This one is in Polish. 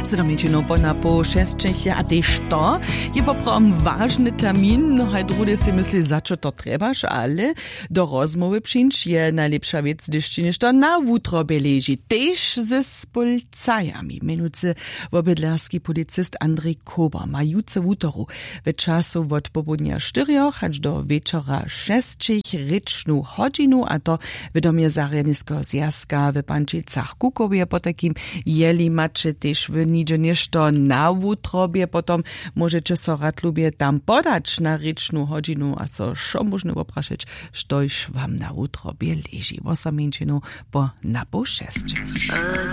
Zdomiečino po na po 6 a tež to je poprom vážny termín, no haj drude si myslí, za čo to trebaš, ale do rozmowy przyjść je najlepsza wiec, gdyż ci niż to na wutrobie leży. Tež ze policajami. Minucy wobydlarski policist Andrzej Kober ma jutce wutoru w czasu od popołudnia 4 aż do wieczora 6 ryczną godzinu, a to wiadomie Zarjaniskiego zjazka w Pančicach Kukowie po takim jeli macie też w nidzie niż to na wutrobie, potom możecie so ratlubie tam podać na ryczną godzinu, a so šo można poprosić, štož wam na wutrobie leży. Wosamieńczynu po na po 6.